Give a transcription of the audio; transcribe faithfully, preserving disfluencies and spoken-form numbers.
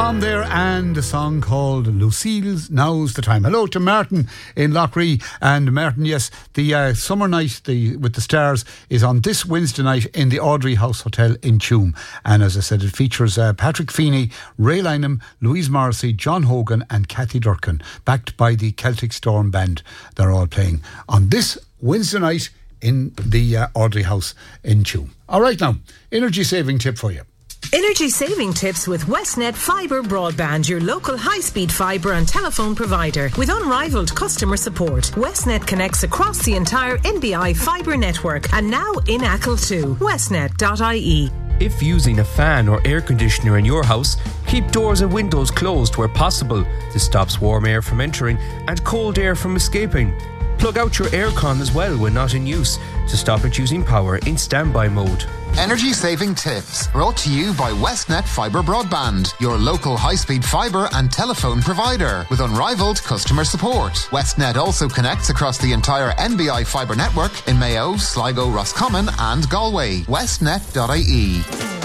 Tom there, and a song called Lucille's Now's the Time. Hello to Martin in Loughrea. And Martin, yes, the uh, summer night the with the stars is on this Wednesday night in the Audrey House Hotel in Tuam. And as I said, it features uh, Patrick Feeney, Ray Lynham, Louise Morrissey, John Hogan and Kathy Durkin, backed by the Celtic Storm Band. They're all playing on this Wednesday night in the uh, Audrey House in Tuam. All right, now, energy saving tip for you. Energy saving tips with Westnet Fibre Broadband, your local high-speed fibre and telephone provider. With unrivaled customer support, Westnet connects across the entire N B I fibre network and now in Achill too. westnet dot I E. If using a fan or air conditioner in your house, keep doors and windows closed where possible. This stops warm air from entering and cold air from escaping. Plug out your aircon as well when not in use to stop it using power in standby mode. Energy saving tips brought to you by Westnet Fibre Broadband, your local high-speed fibre and telephone provider with unrivaled customer support. Westnet also connects across the entire N B I fibre network in Mayo, Sligo, Roscommon and Galway. westnet dot I E.